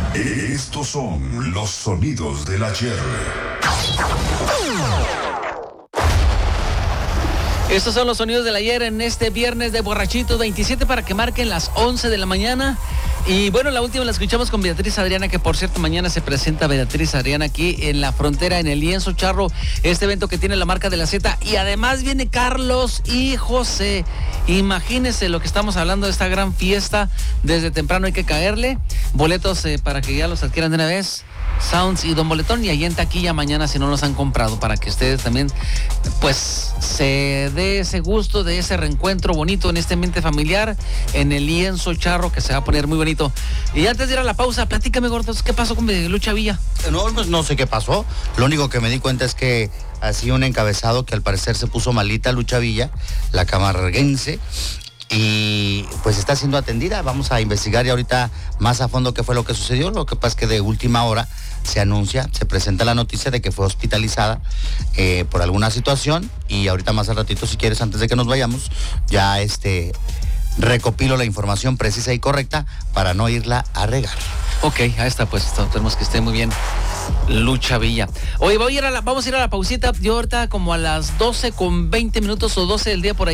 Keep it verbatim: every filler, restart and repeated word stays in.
Estos son los sonidos del ayer. Estos son los sonidos del ayer en este viernes de Borrachitos veintisiete para que marquen las once de la mañana. Y bueno, la última la escuchamos con Beatriz Adriana, que por cierto mañana se presenta Beatriz Adriana aquí en la frontera, en el Lienzo Charro, este evento que tiene la marca de la Z. Y además viene Carlos y José. Imagínense lo que estamos hablando de esta gran fiesta. Desde temprano hay que caerle. Boletos eh, para que ya los adquieran de una vez. Sounds y Don Boletón, y ahí en taquilla mañana si no los han comprado, para que ustedes también pues se dé ese gusto de ese reencuentro bonito en este ambiente familiar en el Lienzo Charro, que se va a poner muy bonito. Y antes de ir a la pausa, platícame, Gordos, ¿qué pasó con Lucha Villa? No, pues no sé qué pasó. Lo único que me di cuenta es que hacía un encabezado que al parecer se puso malita Lucha Villa, la camarguense, y pues está siendo atendida. Vamos a investigar y ahorita más a fondo qué fue lo que sucedió. Lo que pasa es que de última hora se anuncia, se presenta la noticia de que fue hospitalizada eh, por alguna situación, y ahorita más al ratito, si quieres, antes de que nos vayamos, ya este recopilo la información precisa y correcta para no irla a regar. Ok, ahí está, pues tenemos que esté muy bien Lucha Villa. Oye, voy a ir a la, vamos a ir a la pausita. Yo ahorita como a las doce con veinte minutos o doce del día por ahí.